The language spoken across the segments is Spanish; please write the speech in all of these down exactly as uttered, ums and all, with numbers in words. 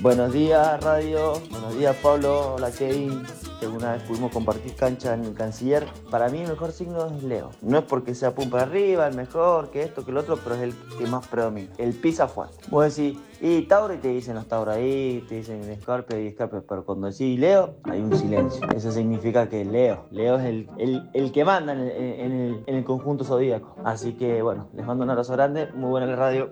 Buenos días, radio. Buenos días, Pablo. Hola, Kevin. Que alguna vez pudimos compartir cancha en el Canciller. Para mí el mejor signo es Leo. No es porque sea pum para arriba, el mejor, que esto, que el otro, pero es el que más predomina. El pisa fuerte. Vos decís, y Tauro, y te dicen los Tauros ahí, te dicen Scorpio y Scorpio, pero cuando decís Leo, hay un silencio. Eso significa que Leo, Leo es el, el, el que manda en el, en, el, en el conjunto zodíaco. Así que bueno, les mando un abrazo grande, muy buena la radio.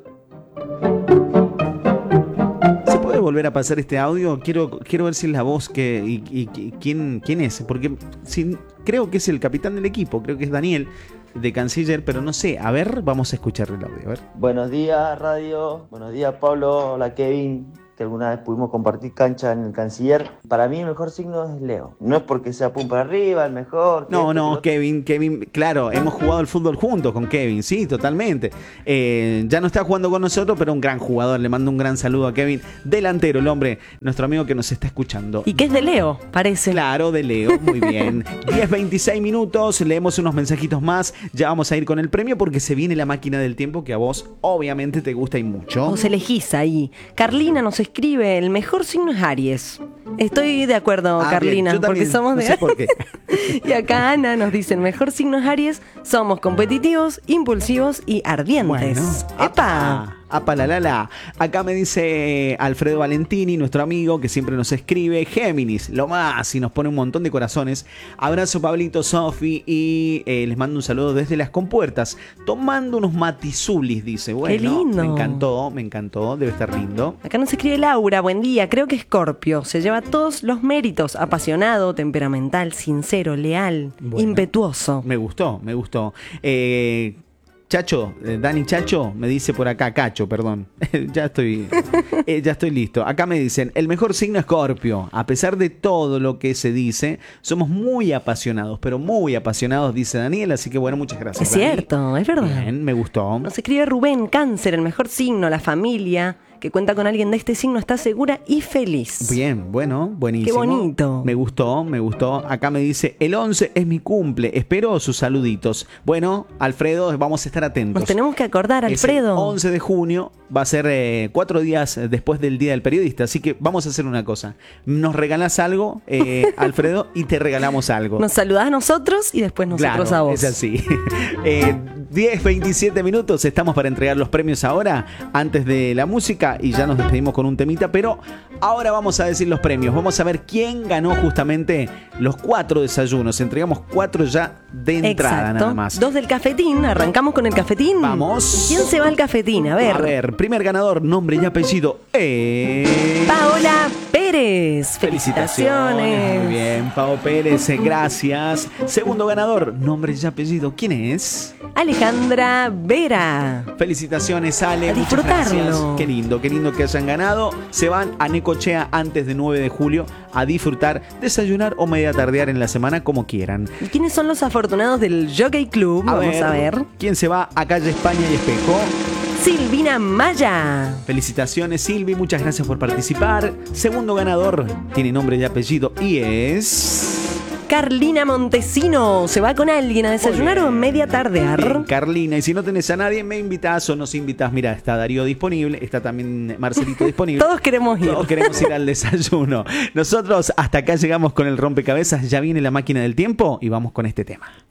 ¿Se puede volver a pasar este audio? Quiero, quiero ver si es la voz que, y, y, y quién, quién es, porque si, creo que es el capitán del equipo, creo que es Daniel de Canciller, pero no sé. A ver, vamos a escuchar el audio. A ver. Buenos días, radio. Buenos días, Pablo. Hola, Kevin. Que alguna vez pudimos compartir cancha en el Canciller. Para mí el mejor signo es Leo. No es porque sea pum para arriba, el mejor. No, no, Kevin, Kevin, claro, hemos jugado el fútbol juntos con Kevin, sí, totalmente. Eh, ya no está jugando con nosotros, pero un gran jugador. Le mando un gran saludo a Kevin, delantero, el hombre, nuestro amigo que nos está escuchando. Y que es de Leo, parece. Claro, de Leo, muy bien. diez veintiséis minutos, leemos unos mensajitos más. Ya vamos a ir con el premio porque se viene la máquina del tiempo que a vos obviamente te gusta y mucho. Vos elegís ahí. Carlina nos escribe, el mejor signo es Aries. Estoy de acuerdo, ah, Carlina, bien, porque somos no de sé por qué. Y acá Ana nos dice, el mejor signo es Aries, somos competitivos, impulsivos y ardientes. Bueno, ¡epa! Apa la la la. Acá me dice Alfredo Valentini, nuestro amigo que siempre nos escribe, Géminis, lo más, y nos pone un montón de corazones. Abrazo Pablito, Sofi, y eh, les mando un saludo desde las compuertas, tomando unos matizulis, dice. Bueno, qué lindo. Me encantó, me encantó, debe estar lindo. Acá nos escribe Laura, buen día, creo que Escorpio se lleva todos los méritos, apasionado, temperamental, sincero, leal, bueno, impetuoso. Me gustó, me gustó. Eh... Chacho, eh, Dani Chacho, me dice por acá, Cacho, perdón. ya estoy eh, ya estoy listo. Acá me dicen, el mejor signo es Escorpio. A pesar de todo lo que se dice, somos muy apasionados, pero muy apasionados, dice Daniel. Así que bueno, muchas gracias. Es Dani. Cierto, es verdad. Bien, me gustó. Nos escribe Rubén, Cáncer, el mejor signo, la familia, que cuenta con alguien de este signo está segura y feliz. Bien, bueno, buenísimo. Qué bonito. Me gustó, me gustó. Acá me dice, el once es mi cumple, espero sus saluditos. Bueno, Alfredo, vamos a estar atentos. Nos tenemos que acordar, Alfredo. Es el once de junio, va a ser eh, cuatro días después del Día del Periodista, así que vamos a hacer una cosa. Nos regalás algo, eh, Alfredo, y te regalamos algo. Nos saludás a nosotros y después nosotros claro, a vos. Es así. eh, diez veintisiete minutos, estamos para entregar los premios ahora, antes de la música, y ya nos despedimos con un temita, pero ahora vamos a decir los premios. Vamos a ver quién ganó justamente los cuatro desayunos. Entregamos cuatro ya de entrada. Exacto. Nada más. Dos del cafetín, arrancamos con el cafetín. Vamos. ¿Quién se va al cafetín? A ver. A ver, primer ganador, nombre y apellido es... Paola Pérez. Felicitaciones. Muy bien, Pao Pérez, gracias. Segundo ganador, nombre y apellido, ¿quién es? Alejandra Vera. Felicitaciones, Ale. A disfrutarlo. Qué lindo, qué lindo que hayan ganado. Se van a Necochea antes de nueve de julio a disfrutar, desayunar o media tardear en la semana como quieran. ¿Y quiénes son los afortunados del Jockey Club? A Vamos ver, a ver. ¿Quién se va a calle España y Espejo? Silvina Maya. Felicitaciones, Silvi, muchas gracias por participar. Segundo ganador, tiene nombre y apellido y es... Carlina Montesino. ¿Se va con alguien a desayunar o a media tardear? Bien, Carlina, y si no tenés a nadie, me invitás o nos invitás. Mira, está Darío disponible, está también Marcelito disponible. Todos queremos ir. Todos queremos ir al desayuno. Nosotros hasta acá llegamos con el rompecabezas. Ya viene la máquina del tiempo y vamos con este tema.